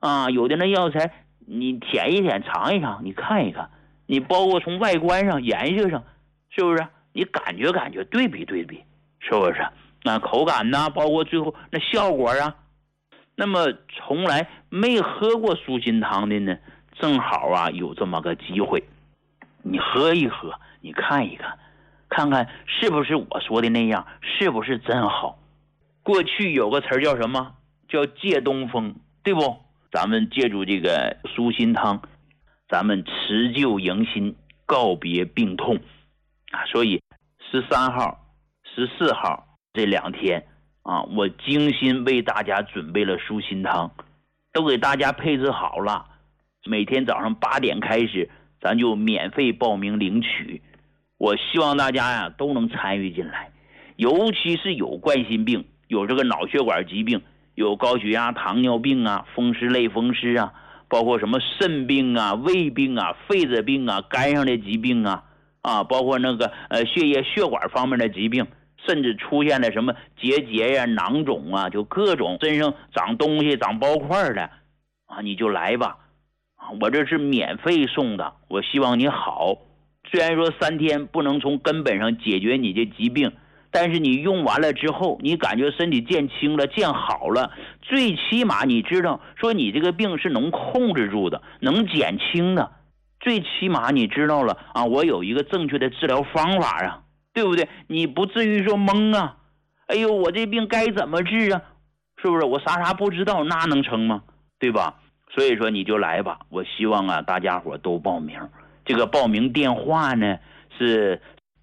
啊，有的那药材你舔一舔尝一尝，你看一看，你包括从外观上颜色上，是不是你感觉对比对比，是不是那口感呢，包括最后那效果啊。那么从来没喝过舒心汤的呢，正好啊有这么个机会，你喝一喝，你看一看，看看是不是我说的那样，是不是真好。过去有个词叫什么，叫借东风，对不？咱们借助这个舒心汤，咱们辞旧迎新，告别病痛啊。所以13号14号这2天啊，我精心为大家准备了舒心汤，都给大家配置好了。每天早上8点开始，咱就免费报名领取。我希望大家呀都能参与进来，尤其是有冠心病、有这个脑血管疾病、有高血压、糖尿病啊、风湿类风湿啊，包括什么肾病啊、胃病啊、肺子病啊、肝上的疾病啊，包括那个血液血管方面的疾病，甚至出现了什么结节呀、囊肿啊，就各种身上长东西、长包块的啊，你就来吧。我这是免费送的，我希望你好。虽然说3天不能从根本上解决你的疾病，但是你用完了之后，你感觉身体见轻了、见好了，最起码你知道说你这个病是能控制住的，能减轻的。最起码你知道了啊，我有一个正确的治疗方法啊，对不对？你不至于说懵啊，哎呦，我这病该怎么治啊？是不是？我啥不知道，那能成吗？对吧？所以说你就来吧，我希望啊大家伙都报名。这个报名电话呢是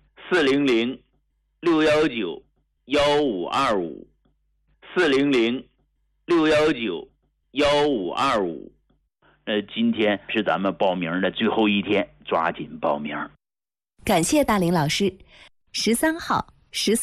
400-619-1525 400-619-1525。今天是咱们报名的最后一天，抓紧报名。 感谢大林老师。13号、14